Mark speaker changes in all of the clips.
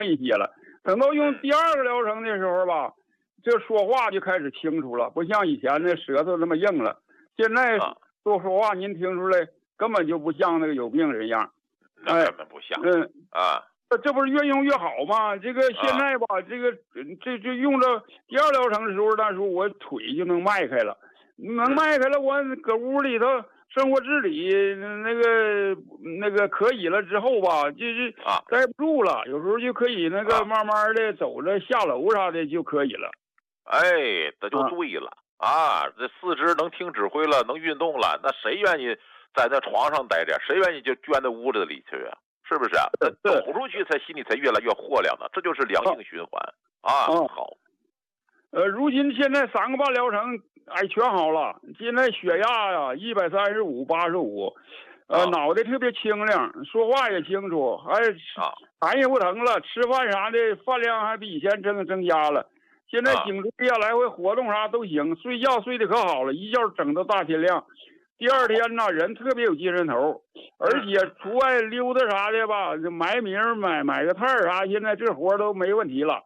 Speaker 1: 一些了。等到用第2个疗程的时候吧，这说话就开始清楚了，不像以前那舌头那么硬了。现在说话您听出来根本就不像那个有病人样，
Speaker 2: 那根本不像。
Speaker 1: 这不是越用越好吗？这个现在吧，这用着第2疗程的时候，那时候我腿就能迈开了，我搁屋里头生活自理那个可以了之后吧，就是待不住了，有时候就可以那个慢慢的走着下楼啥的就可以了。
Speaker 2: 哎，这就对了这四肢能听指挥了，能运动了，那谁愿意在那床上待着？谁愿意就圈在屋子里去啊？是不是啊？走出去才心里才越来越豁亮呢，这就是良性循环好。
Speaker 1: 如今现在3个半疗程，全好了。现在血压呀135/85，脑袋特别清亮，说话也清楚，痰也不疼了，吃饭啥的饭量还比以前增加了。现在颈椎呀来回活动啥都行，睡觉睡得可好了，一觉整到大天亮。第2天呢，人特别有精神头，而且出外溜达啥的吧，买米买个菜啥，现在这活都没问题了。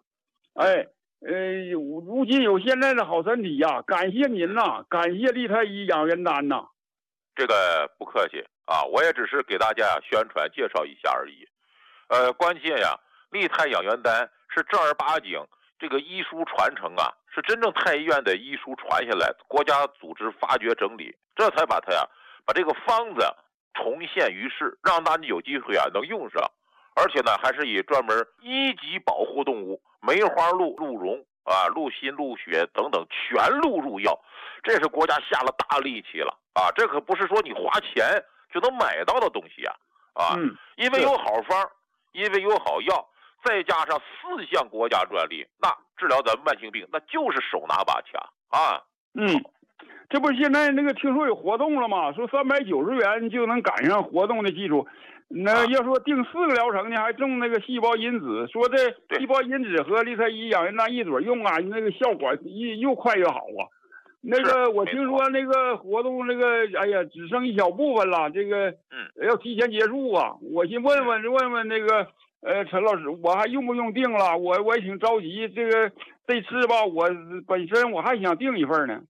Speaker 1: 如今有现在的好身体呀，感谢您呐，感谢利太医养元丹呐。
Speaker 2: 这个不客气我也只是给大家宣传介绍一下而已。关键呀，利太养元丹是正儿八经这个医书传承是真正太医院的医书传下来，国家组织发掘整理，这才把它把这个方子重现于世，让大家有机会能用上。而且呢，还是以专门1级保护动物梅花鹿、鹿茸鹿心、鹿血等等全录入药，这是国家下了大力气了这可不是说你花钱就能买到的东西因为有好方，因为有好药，再加上4项国家专利，那治疗咱们慢性病那就是手拿把掐
Speaker 1: 这不是现在那个听说有活动了吗？说390元就能赶上活动的基础。那要说定4个疗程呢，还种那个细胞因子，说这细胞因子和利太医养元丹一嘴用那个效果又快又好那个我听说那个活动那个只剩一小部分了，这个要提前结束我先问问那个陈老师，我还用不用定了？我也挺着急，这次吧，我本身我还想订一份呢。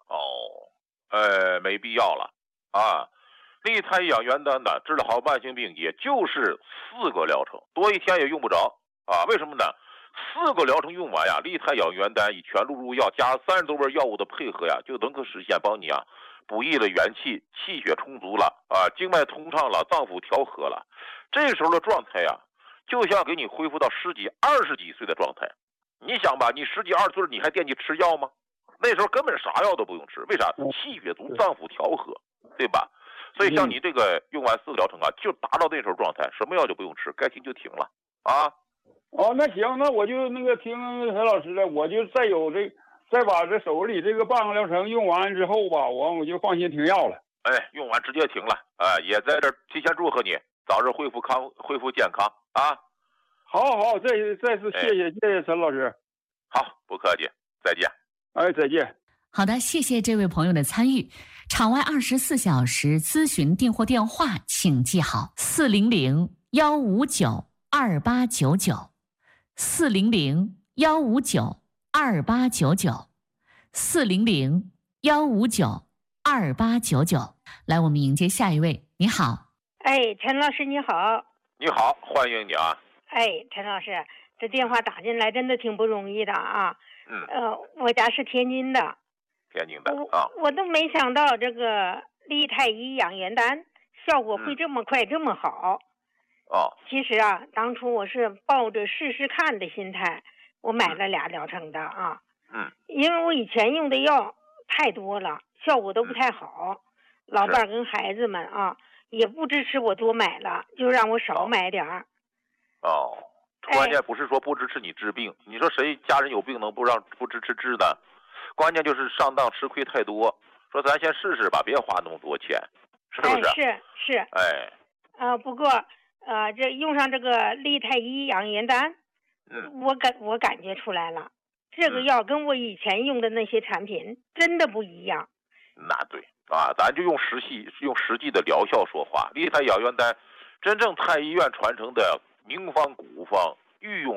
Speaker 2: 没必要了利太养元丹的治疗好慢性病，也就是4个疗程，多1天也用不着为什么呢？4个疗程用完利太养元丹以全录入药加30多味药物的配合就能够实现帮你补益了元气，气血充足了经脉通畅了，脏腑调和了。这时候的状态就像给你恢复到10几、20几岁的状态。你想吧，你10几、20岁你还惦记吃药吗？那时候根本啥药都不用吃，为啥？气血足，脏腑调和，对吧？所以像你这个用完4个疗程就达到那时候状态，什么药就不用吃，该停就停了
Speaker 1: 那行，那我就那个听陈老师的，我就再把这手里这个半个疗程用完之后吧，我就放心停药了。
Speaker 2: 用完直接停了也在这提前祝贺你早日恢复健康
Speaker 1: 好，再次谢谢陈老师。
Speaker 2: 好，不客气，再见。
Speaker 1: 再见。
Speaker 3: 好的，谢谢这位朋友的参与。场外24小时咨询订货电话请记好400-159-2899，400-159-2899，400-159-2899。来，我们迎接下一位。你好。
Speaker 4: 陈老师你好。
Speaker 2: 你好，欢迎你
Speaker 4: 陈老师，这电话打进来真的挺不容易的我家是天津的我都没想到这个利太医养元丹效果会这么快这么好其实当初我是抱着试试看的心态，我买了2疗程的因为我以前用的药太多了，效果都不太好，老伴跟孩子们也不支持我多买了，就让我少买点儿
Speaker 2: 关键不是说不支持你治病，你说谁家人有病能不支持治的？关键就是上当吃亏太多，说咱先试试吧，别花那么多钱，是不是？
Speaker 4: 是。不过这用上这个利太医养元丹，我感觉出来了，这个药跟我以前用的那些产品真的不一样。
Speaker 2: 那对咱就用实际的疗效说话。利太养元丹真正太医院传承的名方古方， 御用